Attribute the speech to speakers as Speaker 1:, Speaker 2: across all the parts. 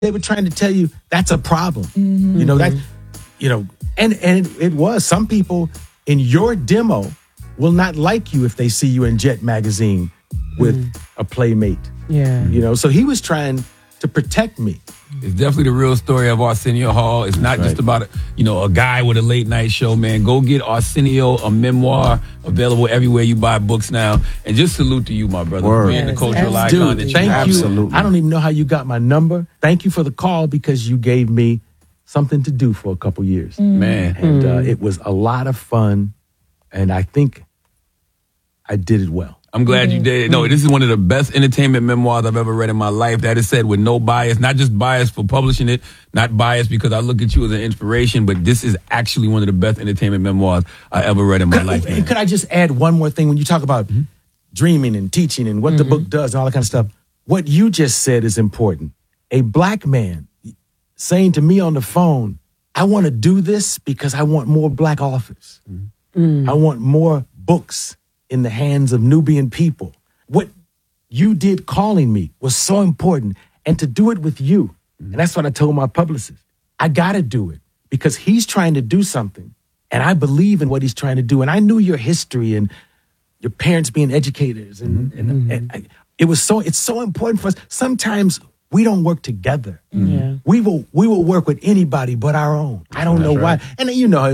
Speaker 1: they were trying to tell you that's a problem. You know, that, you know, and it was. Some people in your demo will not like you if they see you in Jet Magazine with a playmate.
Speaker 2: Yeah.
Speaker 1: You know, so he was trying to protect me.
Speaker 3: It's definitely the real story of Arsenio Hall. It's not just about, a guy with a late night show, man. Go get Arsenio, a memoir, available everywhere you buy books now. And just salute to you, my brother, for being the cultural icon that you
Speaker 1: thank
Speaker 3: are.
Speaker 1: you. I don't even know how you got my number. Thank you for the call because you gave me something to do for a couple years.
Speaker 3: Man.
Speaker 1: And it was a lot of fun. And I think I did it well.
Speaker 3: I'm glad you did. No, this is one of the best entertainment memoirs I've ever read in my life. That is said with no bias, not just bias for publishing it, not bias because I look at you as an inspiration, but this is actually one of the best entertainment memoirs I ever read in my life. Man.
Speaker 1: Could I just add one more thing? When you talk about dreaming and teaching and what the book does and all that kind of stuff, what you just said is important. A black man saying to me on the phone, I want to do this because I want more black authors. I want more books in the hands of Nubian people. What you did calling me was so important. And to do it with you, and that's what I told my publicist, I got to do it because he's trying to do something. And I believe in what he's trying to do. And I knew your history and your parents being educators. And it's so important for us. Sometimes we don't work together. We will work with anybody but our own. I don't know why. And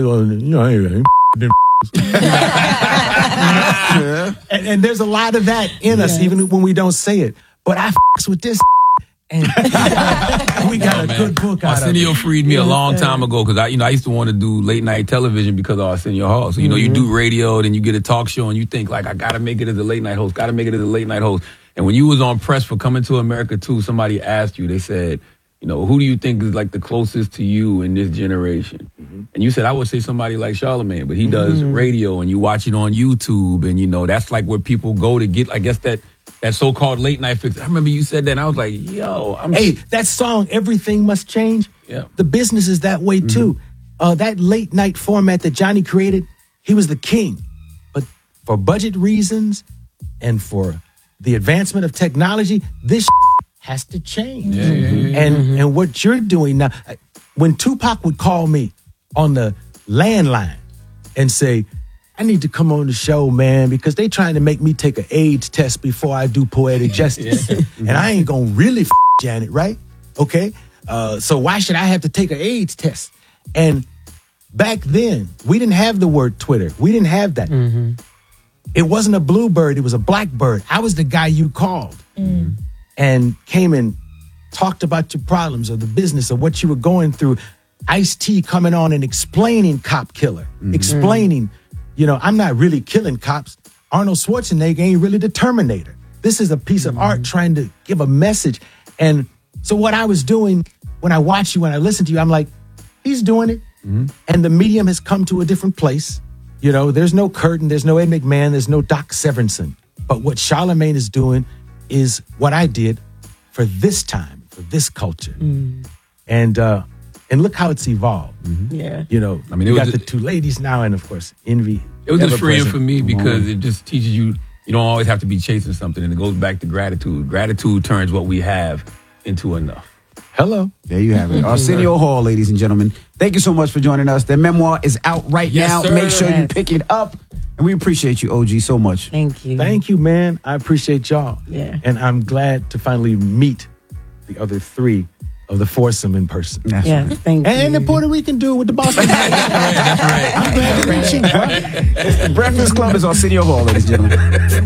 Speaker 1: and there's a lot of that in us, even when we don't say it. But I f***s with this, and we got a good book out of it.
Speaker 3: Arsenio freed me a long time ago because I used to want to do late night television because of Arsenio Hall. So you do radio, then you get a talk show, and you think like I gotta make it as a late night host. And when you was on press for Coming to America 2, somebody asked you. They said, who do you think is like the closest to you in this generation? And you said, I would say somebody like Charlamagne, but he does radio and you watch it on YouTube and, that's like where people go to get, I guess, that so-called late night fix. I remember you said that and I was like, Hey,
Speaker 1: that song, Everything Must Change, the business is that way too. That late night format that Johnny created, he was the king. But for budget reasons and for the advancement of technology, this has to change. And what you're doing now, when Tupac would call me on the landline and say, I need to come on the show, man, because they trying to make me take an AIDS test before I do Poetic Justice. And I ain't gonna really Janet, right? Okay? So why should I have to take an AIDS test? And back then, we didn't have the word Twitter. We didn't have that. It wasn't a bluebird, it was a blackbird. I was the guy you called. And came and talked about your problems or the business or what you were going through. Ice-T coming on and explaining Cop Killer, explaining, I'm not really killing cops. Arnold Schwarzenegger ain't really the Terminator. This is a piece of art trying to give a message. And so what I was doing when I watch you, when I listen to you, I'm like, he's doing it. And the medium has come to a different place. There's no Curtin, there's no Ed McMahon, there's no Doc Severinsen. But what Charlamagne is doing is what I did for this time, for this culture. And look how it's evolved. You got the two ladies now and, of course, Envy.
Speaker 3: It was just freeing for me because it just teaches you don't always have to be chasing something. And it goes back to gratitude. Gratitude turns what we have into enough.
Speaker 1: Hello.
Speaker 4: There you have it. Arsenio Hall, ladies and gentlemen. Thank you so much for joining us. Their memoir is out right now.
Speaker 3: Sir.
Speaker 4: Make sure you pick it up. And we appreciate you, OG, so much.
Speaker 2: Thank you.
Speaker 1: Thank you, man. I appreciate y'all.
Speaker 2: Yeah.
Speaker 1: And I'm glad to finally meet the other three of the foursome in person.
Speaker 4: That's right.
Speaker 2: Thank you.
Speaker 1: And the Puerto Rican dude with the Boston.
Speaker 3: That's right.
Speaker 1: I'm glad to meet you, bro.
Speaker 4: It's the Breakfast Club is Arsenio Hall, ladies and gentlemen.